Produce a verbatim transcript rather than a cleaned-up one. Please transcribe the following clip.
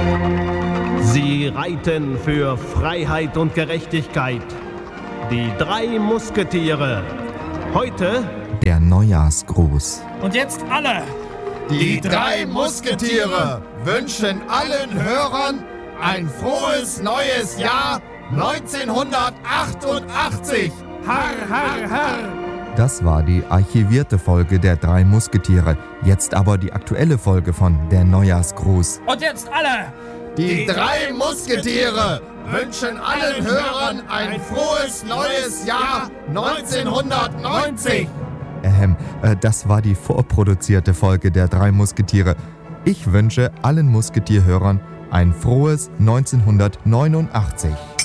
Sie reiten für Freiheit und Gerechtigkeit. Die drei Musketiere. Heute der Neujahrsgruß. Und jetzt alle. Die drei Musketiere wünschen allen Hörern ein frohes neues Jahr neunzehnhundertachtundachtzig. Har, har, har. Das war die archivierte Folge der drei Musketiere. Jetzt aber die aktuelle Folge von der Neujahrsgruß. Und jetzt alle. Die drei Musketiere wünschen allen Hörern ein frohes neues Jahr neunzehnhundertneunzig. Ähm, äh, das war die vorproduzierte Folge der drei Musketiere. Ich wünsche allen Musketierhörern ein frohes neunzehnhundertneunundachtzig.